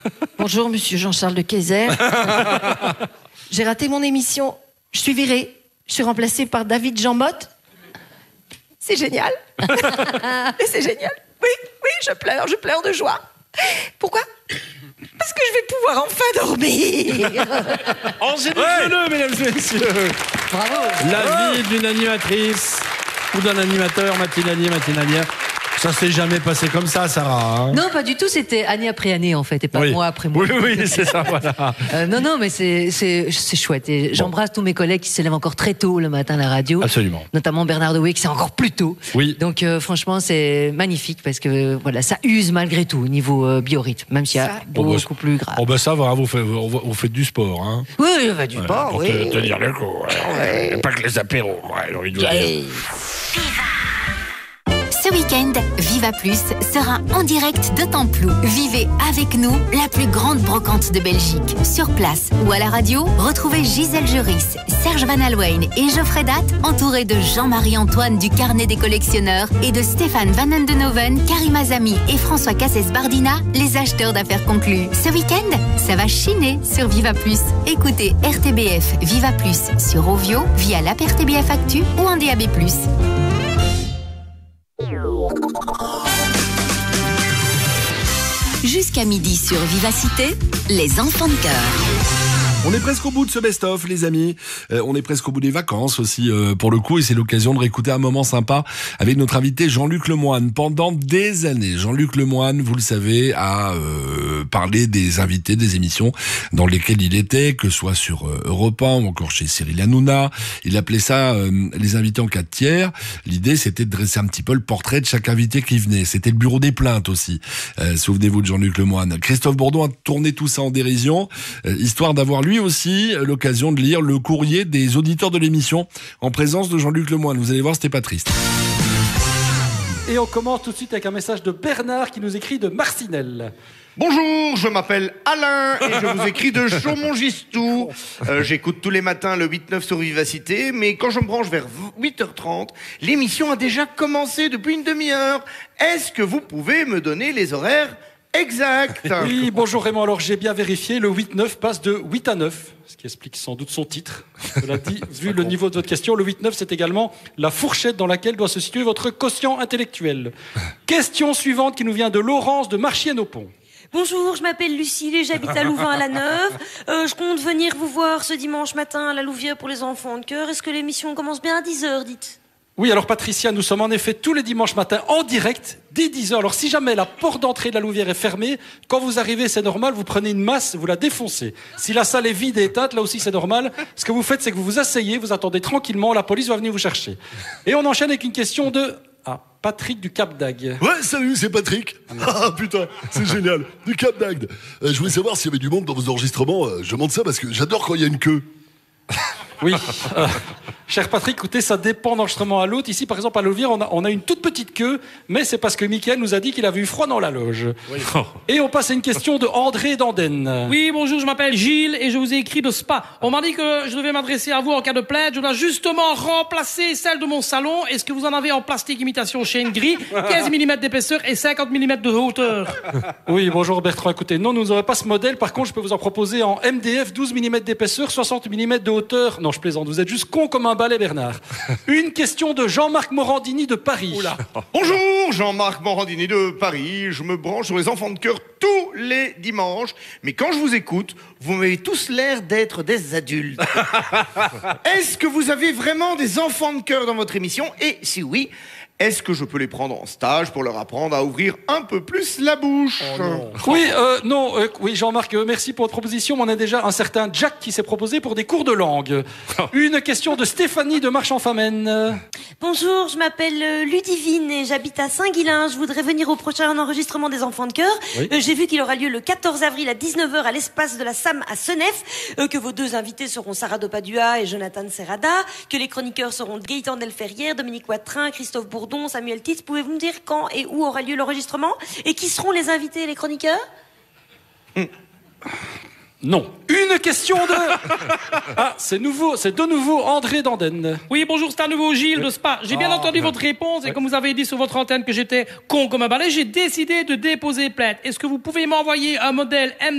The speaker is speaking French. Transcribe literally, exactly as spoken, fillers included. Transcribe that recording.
Bonjour, monsieur Jean-Charles de Kayser. J'ai raté mon émission. Je suis virée. Je suis remplacée par David Jean Motte. C'est génial. Et c'est génial. Oui, oui, je pleure, je pleure de joie. Pourquoi ? Parce que je vais pouvoir enfin dormir. Enregistrez-le, mesdames et messieurs. Bravo. La vie d'une animatrice ou d'un animateur matinalier, matinalière. Ça s'est jamais passé comme ça, Sarah. Hein. Non, pas du tout. C'était année après année, en fait, et pas oui. mois après mois. Oui, oui, c'est ça, voilà. euh, non, non, mais c'est, c'est, c'est chouette. Et j'embrasse bon. tous mes collègues qui se lèvent encore très tôt le matin à la radio. Absolument. Notamment Bernard Dewey, qui c'est encore plus tôt. Oui. Donc, euh, franchement, c'est magnifique parce que voilà, ça use malgré tout au niveau euh, biorhythme, même s'il y a ça, beaucoup bon, bah, plus grave. Bon, ben bah, ça va, vous faites, vous, vous faites du sport, hein. Oui, on fait du ouais, sport, pour oui. Pour te, tenir le coup. Ouais. Pas que les apéros, ouais, envie de dire. Ce week-end, Viva Plus sera en direct de Templou. Vivez avec nous la plus grande brocante de Belgique. Sur place ou à la radio, retrouvez Gisèle Juris, Serge Van Alwijn et Geoffrey Datt, entourés de Jean-Marie Antoine du Carnet des collectionneurs et de Stéphane Van Endenoven, Karim Azami et François Casses-Bardina, les acheteurs d'affaires conclus. Ce week-end, ça va chiner sur Viva Plus. Écoutez R T B F Viva Plus sur Ovio via l'app R T B F Actu ou en D A B plus. Jusqu'à midi sur Vivacité, les enfants de cœur. On est presque au bout de ce best-of, les amis. Euh, on est presque au bout des vacances aussi, euh, pour le coup, et c'est l'occasion de réécouter un moment sympa avec notre invité Jean-Luc Lemoyne. Pendant des années, Jean-Luc Lemoyne, vous le savez, a euh, parlé des invités des émissions dans lesquelles il était, que ce soit sur euh, Europe un ou encore chez Cyril Hanouna. Il appelait ça euh, les invités en quatre tiers. L'idée, c'était de dresser un petit peu le portrait de chaque invité qui venait. C'était le bureau des plaintes aussi. Euh, souvenez-vous de Jean-Luc Lemoyne. Christophe Bourdon a tourné tout ça en dérision, euh, histoire d'avoir lui aussi l'occasion de lire le courrier des auditeurs de l'émission en présence de Jean-Luc Lemoyne. Vous allez voir, c'était pas triste. Et on commence tout de suite avec un message de Bernard qui nous écrit de Marcinelle. Bonjour, je m'appelle Alain et je vous écris de Chaumont-Gistou. Euh, j'écoute tous les matins le huit neuf sur Vivacité, mais quand je me branche vers huit heures trente, l'émission a déjà commencé depuis une demi-heure. Est-ce que vous pouvez me donner les horaires exact. Oui, bonjour Raymond, alors j'ai bien vérifié, le huit neuf passe de huit à neuf, ce qui explique sans doute son titre. Cela dit, vu le niveau de votre question, le huit neuf c'est également la fourchette dans laquelle doit se situer votre quotient intellectuel. Question suivante qui nous vient de Laurence de Marchienne-au-Pont. Bonjour, je m'appelle Lucille et j'habite à Louvain-la-Neuve. Euh, je compte venir vous voir ce dimanche matin à la Louvière pour les enfants de cœur. Est-ce que l'émission commence bien à dix heures, dites ? Oui, alors Patricia, nous sommes en effet tous les dimanches matins en direct dès dix heures. Alors si jamais la porte d'entrée de la Louvière est fermée, quand vous arrivez, c'est normal, vous prenez une masse, vous la défoncez. Si la salle est vide et éteinte, là aussi c'est normal. Ce que vous faites, c'est que vous vous asseyez, vous attendez tranquillement, la police va venir vous chercher. Et on enchaîne avec une question de... Ah, Patrick du Cap d'Agde. Ouais, salut, c'est Patrick. Ah putain, c'est génial. Du Cap d'Agde. Euh, je voulais savoir s'il y avait du monde dans vos enregistrements. Euh, je demande ça parce que j'adore quand il y a une queue. Oui. Euh, cher Patrick, écoutez, ça dépend d'enregistrement à l'autre. Ici, par exemple, à Louvière, on a, on a une toute petite queue, mais c'est parce que Mickaël nous a dit qu'il avait eu froid dans la loge. Oui. Et on passe à une question de André Danden. Oui, bonjour, je m'appelle Gilles et je vous ai écrit de Spa. On m'a dit que je devais m'adresser à vous en cas de plainte. Je dois justement remplacer celle de mon salon. Est-ce que vous en avez en plastique imitation chêne gris, quinze millimètres d'épaisseur et cinquante millimètres de hauteur? Oui, bonjour Bertrand. Écoutez, non, nous n'aurons pas ce modèle. Par contre, je peux vous en proposer en M D F, douze millimètres d'épaisseur, soixante millimètres de hauteur. Non, je plaisante, vous êtes juste con comme un balai, Bernard. Une question de Jean-Marc Morandini de Paris. Oula. Bonjour, Jean-Marc Morandini de Paris. Je me branche sur les enfants de cœur tous les dimanches. Mais quand je vous écoute, vous m'avez tous l'air d'être des adultes. Est-ce que vous avez vraiment des enfants de cœur dans votre émission? Et si oui, est-ce que je peux les prendre en stage pour leur apprendre à ouvrir un peu plus la bouche? Oh non. Oui, euh, non, euh, oui, Jean-Marc, euh, merci pour votre proposition. On a déjà un certain Jack qui s'est proposé pour des cours de langue. Une question de Stéphanie de Marchand-Famenne. Bonjour, je m'appelle euh, Ludivine et j'habite à Saint-Guilain. Je voudrais venir au prochain enregistrement des Enfants de Cœur. Oui. Euh, j'ai vu qu'il aura lieu le quatorze avril à dix-neuf heures à l'espace de la S A M à Senef, euh, que vos deux invités seront Sarah Dopadua et Jonathan Serrada, que les chroniqueurs seront Gaëtan Delferrière, Dominique Watrin, Christophe Bourdon, Samuel Titz. Pouvez-vous me dire quand et où aura lieu l'enregistrement? Et qui seront les invités et les chroniqueurs? mmh. Non. Une question de... Ah, c'est nouveau, c'est de nouveau André Danden. Oui, bonjour, c'est à nouveau Gilles de Spa. J'ai bien Ah, entendu ouais. votre réponse et comme vous avez dit sur votre antenne que j'étais con comme un balai, j'ai décidé de déposer plainte. Est-ce que vous pouvez m'envoyer un modèle M